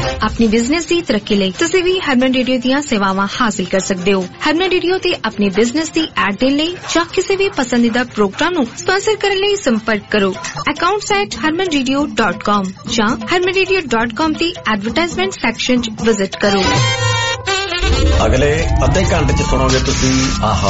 अपनी बिजनेस की तरक्की ਲਈ ਤੁਸੀਂ ਵੀ ਹਰਮਨ ਰੇਡੀਓ ਦੀਆਂ ਸੇਵਾਵਾਂ ਹਾਸਲ ਕਰ ਸਕਦੇ ਹੋ। ਹਰਮਨ ਰੇਡੀਓ ਤੇ ਆਪਣੀ ਬਿਜ਼ਨਸ ਦੀ ਐਡ ਦੇਣ ਲਈ ਜਾਂ ਕਿਸੇ ਵੀ ਪਸੰਦੀਦਾ ਪ੍ਰੋਗਰਾਮ ਨੂੰ ਸਪਾਂਸਰ ਕਰਨ ਲਈ ਸੰਪਰਕ ਕਰੋ accounts@harmanradio.com ਜਾਂ harmanradio.com ਦੀ ਐਡਵਰਟਾਈਜ਼ਮੈਂਟ ਸੈਕਸ਼ਨ 'ਚ ਵਿਜ਼ਿਟ ਕਰੋ। ਅਗਲੇ ਅੱਧੇ ਘੰਟੇ 'ਚ ਸੁਣੋਗੇ ਤੁਸੀਂ ਆਹਾ